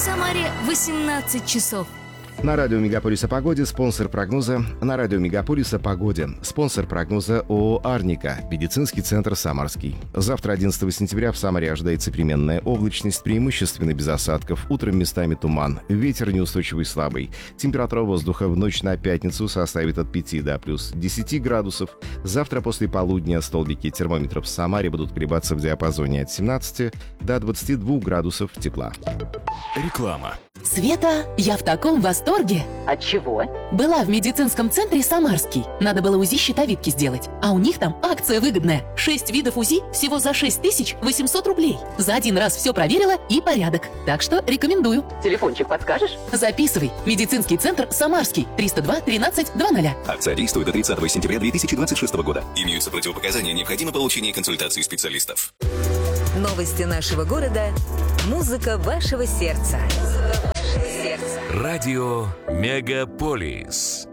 Самаре 18 часов. На радио «Мегаполис» о погоде, спонсор прогноза. На радио «Мегаполис» о погоде, спонсор прогноза ООО «Арника», медицинский центр «Самарский». Завтра, 11 сентября, в Самаре ожидается переменная облачность, преимущественно без осадков. Утром местами туман, ветер неустойчивый слабый. Температура воздуха в ночь на пятницу составит от 5 до плюс 10 градусов. Завтра после полудня столбики термометров в Самаре будут колебаться в диапазоне от 17 до 22 градусов тепла. Реклама. Света, я в таком восторге. От чего? Была в медицинском центре «Самарский». Надо было УЗИ щитовидки сделать. А у них там акция выгодная. 6 видов УЗИ всего за 6800 рублей. За один раз все проверила и порядок. Так что рекомендую. Телефончик подскажешь? Записывай. Медицинский центр «Самарский». 302 13 20. Акция действует до 30 сентября 2026 года. Имеются противопоказания, необходимо получение консультации специалистов. Новости нашего города. Музыка вашего сердца. Радио «Мегаполис».